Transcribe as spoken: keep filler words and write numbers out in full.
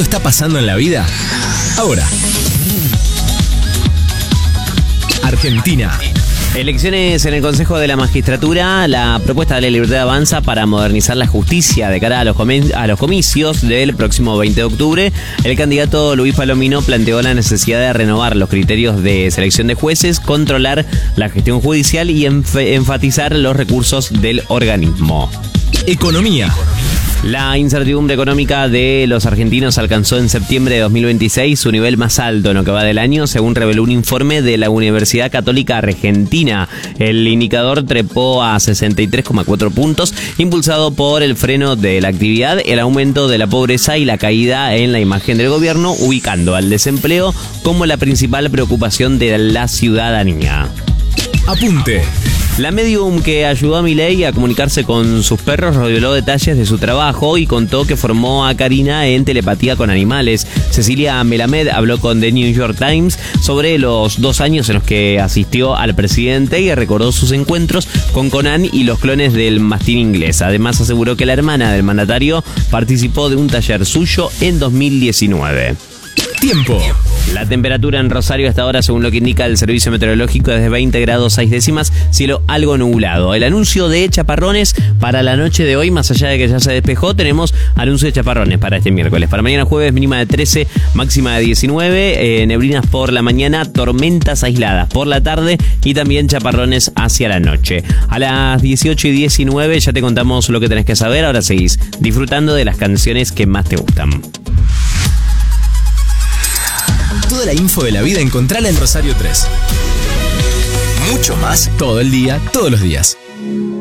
esto está pasando en la vida? Ahora. Argentina. Elecciones en el Consejo de la Magistratura. La propuesta de la Libertad avanza para modernizar la justicia de cara a los, comi- a los comicios del próximo veinte de octubre. El candidato Luis Palomino planteó la necesidad de renovar los criterios de selección de jueces, controlar la gestión judicial y enf- enfatizar los recursos del organismo. Economía. La incertidumbre económica de los argentinos alcanzó en septiembre de dos mil veintiséis su nivel más alto en lo que va del año, según reveló un informe de la Universidad Católica Argentina. El indicador trepó a sesenta y tres coma cuatro puntos, impulsado por el freno de la actividad, el aumento de la pobreza y la caída en la imagen del gobierno, ubicando al desempleo como la principal preocupación de la ciudadanía. Apunte. La medium que ayudó a Milei a comunicarse con sus perros reveló detalles de su trabajo y contó que formó a Karina en telepatía con animales. Cecilia Melamed habló con The New York Times sobre los dos años en los que asistió al presidente y recordó sus encuentros con Conan y los clones del mastín inglés. Además aseguró que la hermana del mandatario participó de un taller suyo en dos mil diecinueve. Tiempo. La temperatura en Rosario hasta ahora, según lo que indica el servicio meteorológico, es de veinte grados seis décimas, cielo algo nublado. El anuncio de chaparrones para la noche de hoy, más allá de que ya se despejó, tenemos anuncio de chaparrones para este miércoles. Para mañana jueves, mínima de trece, máxima de diecinueve, eh, neblinas por la mañana, tormentas aisladas por la tarde y también chaparrones hacia la noche. A las dieciocho y diecinueve ya te contamos lo que tenés que saber, ahora seguís disfrutando de las canciones que más te gustan. Toda la info de la vida encontrala en Rosario tres. Mucho más todo el día, todos los días.